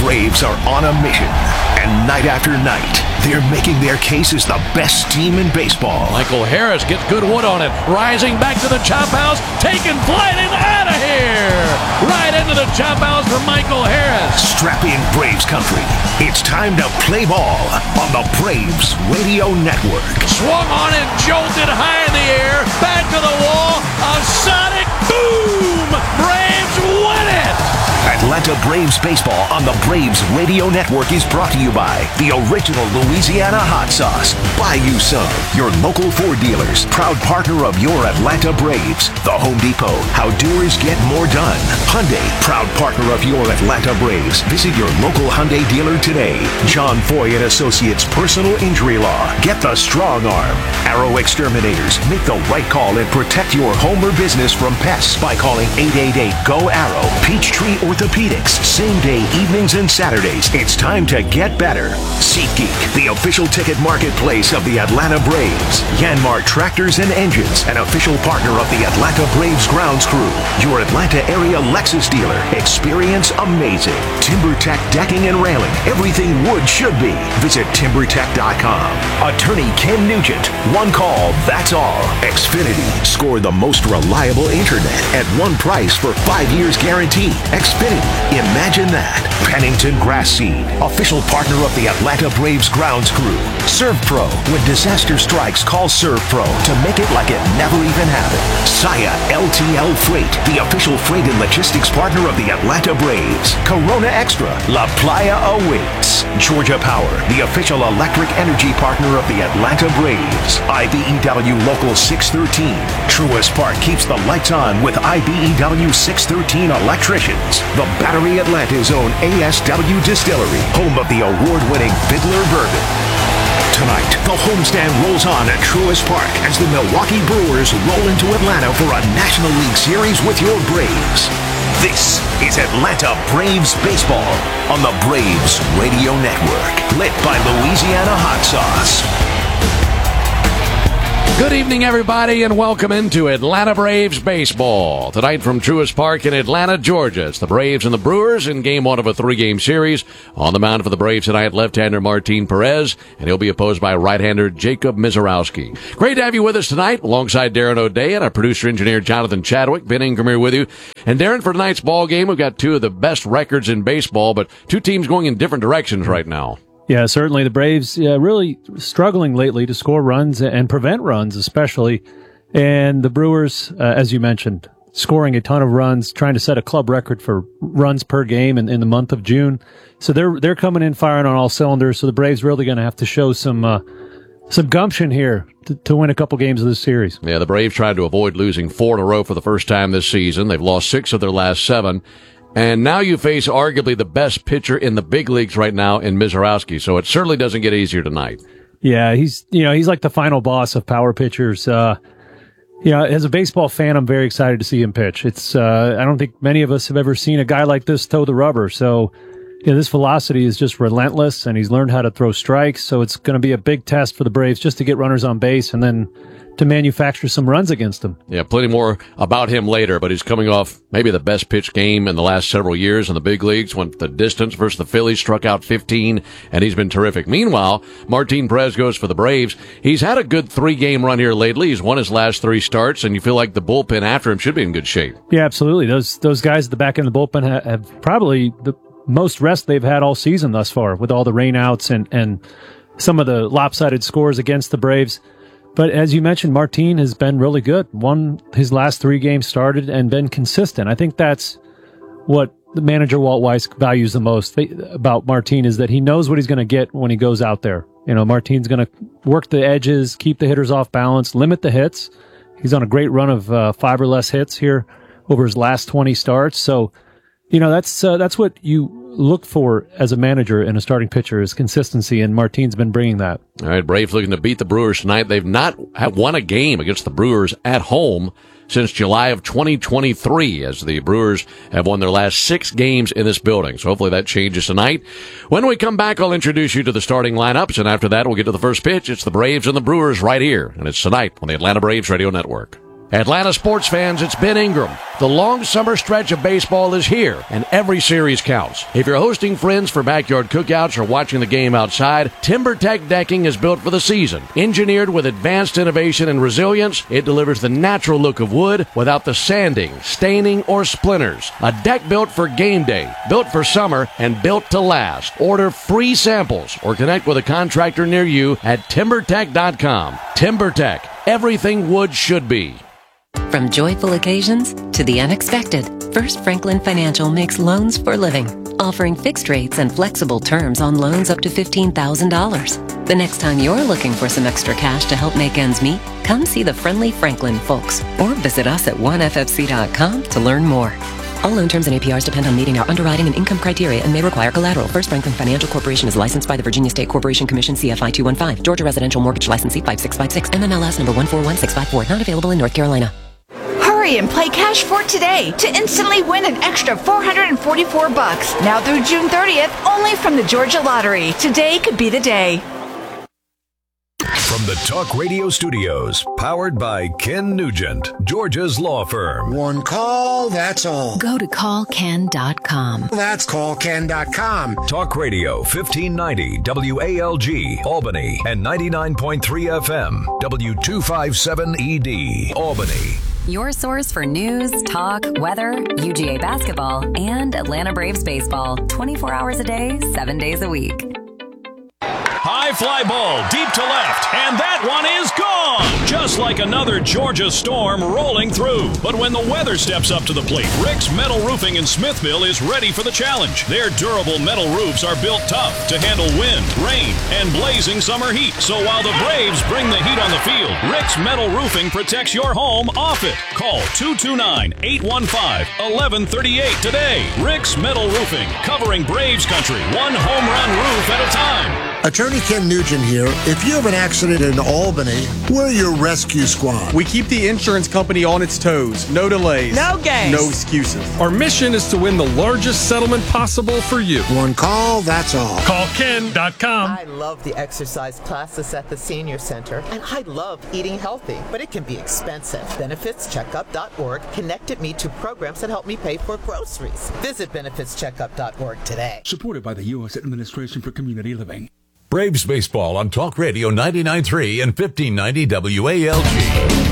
Braves are on a mission, and night after night, they're making their case as the best team in baseball. Michael Harris gets good wood on it, rising back to the chop house, taking flight and out of here! Right into the chop house for Michael Harris. Strap in, Braves country. It's time to play ball on the Braves Radio Network. Swung on and jolted high in the air, back to the wall, a sonic boom! Braves win it! Atlanta Braves baseball on the Braves Radio Network is brought to you by the original Louisiana hot sauce. Buy you some. Your local Ford dealers, proud partner of your Atlanta Braves. The Home Depot, how doers get more done. Hyundai, proud partner of your Atlanta Braves. Visit your local Hyundai dealer today. John Foy and Associates Personal Injury Law. Get the strong arm. Arrow Exterminators, make the right call and protect your home or business from pests by calling 888-GO-ARROW. Peachtree Orthopedics, same day evenings and Saturdays. It's time to get better. SeatGeek, the official ticket marketplace of the Atlanta Braves. Yanmar Tractors and Engines, an official partner of the Atlanta Braves grounds crew. Your Atlanta area Lexus dealer. Experience amazing. TimberTech Decking and Railing. Everything wood should be. Visit TimberTech.com. Attorney Ken Nugent. One call, that's all. Xfinity. Score the most reliable internet at one price for 5 years guaranteed. Xfinity. Imagine that. Pennington Grass Seed, official partner of the Atlanta Braves grounds crew. ServPro. When disaster strikes, call ServPro to make it like it never even happened. Saya LTL Freight, the official freight and logistics partner of the Atlanta Braves. Corona Extra. La Playa awaits. Georgia Power, the official electric energy partner of the Atlanta Braves. IBEW Local 613. Truist Park keeps the lights on with IBEW 613 electricians. The Battery Atlanta's own ASW Distillery, home of the award-winning Fiddler Bourbon. Tonight, the homestand rolls on at Truist Park as the Milwaukee Brewers roll into Atlanta for a National League Series with your Braves. This is Atlanta Braves Baseball on the Braves Radio Network, lit by Louisiana Hot Sauce. Good evening, everybody, and welcome into Atlanta Braves baseball. Tonight from Truist Park in Atlanta, Georgia. It's the Braves and the Brewers in game one of a three-game series. On the mound for the Braves tonight, left-hander Martin Perez, and he'll be opposed by right-hander Jacob Misiorowski. Great to have you with us tonight, alongside Darren O'Day and our producer-engineer Jonathan Chadwick. Ben Ingram here with you. And Darren, for tonight's ball game, we've got two of the best records in baseball, but two teams going in different directions right now. Yeah, certainly the Braves really struggling lately to score runs and prevent runs, especially. And the Brewers, as you mentioned, scoring a ton of runs, trying to set a club record for runs per game in the month of June. So they're coming in firing on all cylinders. So the Braves really going to have to show some gumption here to win a couple games of this series. Yeah, the Braves tried to avoid losing 4 in a row for the first time this season. They've lost 6 of their last 7. And now you face arguably the best pitcher in the big leagues right now in Misiorowski, so it certainly doesn't get easier tonight. Yeah, he's like the final boss of power pitchers. As a baseball fan, I'm very excited to see him pitch. It's I don't think many of us have ever seen a guy like this toe the rubber. So, this velocity is just relentless, and he's learned how to throw strikes. So it's going to be a big test for the Braves just to get runners on base and then to manufacture some runs against him. Yeah, plenty more about him later, but he's coming off maybe the best pitch game in the last several years in the big leagues. Went the distance versus the Phillies, struck out 15, and he's been terrific. Meanwhile, Martin Perez goes for the Braves. He's had a good 3-game run here lately. He's won his last 3 starts, and you feel like the bullpen after him should be in good shape. Yeah, absolutely. Those guys at the back end of the bullpen have probably the most rest they've had all season thus far, with all the rainouts and some of the lopsided scores against the Braves. But as you mentioned, Martin has been really good. Won his last 3 games started and been consistent. I think that's what the manager Walt Weiss values the most about Martin, is that he knows what he's going to get when he goes out there. Martin's going to work the edges, keep the hitters off balance, limit the hits. He's on a great run of 5 or less hits here over his last 20 starts. So, that's what you look for as a manager and a starting pitcher, is consistency, and Martin's been bringing that. All right, Braves looking to beat the Brewers tonight. They've not won a game against the Brewers at home since July of 2023, as the Brewers have won their last 6 games in this building. So hopefully that changes tonight. When we come back, I'll introduce you to the starting lineups, and after that, we'll get to the first pitch. It's the Braves and the Brewers right here, and it's tonight on the Atlanta Braves Radio Network. Atlanta sports fans, it's Ben Ingram. The long summer stretch of baseball is here, and every series counts. If you're hosting friends for backyard cookouts or watching the game outside, TimberTech decking is built for the season. Engineered with advanced innovation and resilience, it delivers the natural look of wood without the sanding, staining, or splinters. A deck built for game day, built for summer, and built to last. Order free samples or connect with a contractor near you at TimberTech.com. TimberTech, everything wood should be. From joyful occasions to the unexpected, First Franklin Financial makes loans for living, offering fixed rates and flexible terms on loans up to $15,000. The next time you're looking for some extra cash to help make ends meet, come see the friendly Franklin folks or visit us at oneffc.com to learn more. All loan terms and APRs depend on meeting our underwriting and income criteria and may require collateral. First Franklin Financial Corporation is licensed by the Virginia State Corporation Commission, CFI 215, Georgia Residential Mortgage Licensee 5656, NMLS number 141654, not available in North Carolina. Hurry and play Cash for today to instantly win an extra $444. Now through June 30th, only from the Georgia Lottery. Today could be the day. From the Talk Radio Studios, powered by Ken Nugent, Georgia's law firm. One call, that's all. Go to callken.com. That's callken.com. Talk Radio 1590 WALG, Albany, and 99.3 FM, W257ED, Albany. Your source for news, talk, weather, UGA basketball, and Atlanta Braves baseball. 24 hours a day, 7 days a week. High fly ball deep to left, and that one is gone! Just like another Georgia storm rolling through. But when the weather steps up to the plate, Rick's Metal Roofing in Smithville is ready for the challenge. Their durable metal roofs are built tough to handle wind, rain, and blazing summer heat. So while the Braves bring the heat on the field, Rick's Metal Roofing protects your home off it. Call 229-815-1138 today. Rick's Metal Roofing, covering Braves country, one home run roof at a time. Attorney Ken Nugent here. If you have an accident in Albany, we're your rescue squad. We keep the insurance company on its toes. No delays. No games. No excuses. Our mission is to win the largest settlement possible for you. One call, that's all. Call Ken.com. I love the exercise classes at the senior center, and I love eating healthy, but it can be expensive. BenefitsCheckup.org connected me to programs that help me pay for groceries. Visit BenefitsCheckup.org today. Supported by the U.S. Administration for Community Living. Braves baseball on Talk Radio 99.3 and 1590 WALG.